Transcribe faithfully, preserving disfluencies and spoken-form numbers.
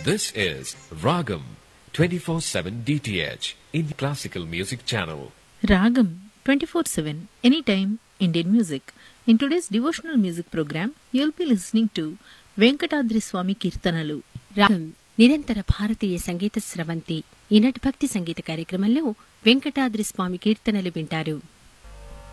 This is Ragam twenty-four seven D T H in the Classical Music Channel. Ragam twenty-four seven, anytime Indian music. In today's devotional music program, you'll be listening to Venkatadri Swami Kirtanalu. రాగం నిరంతర భారతీయ సంగీత స్రవంతి. ఈనాటి భక్తి సంగీత కార్యక్రమంలో వెంకటాద్రి స్వామి కీర్తనలు వింటారు.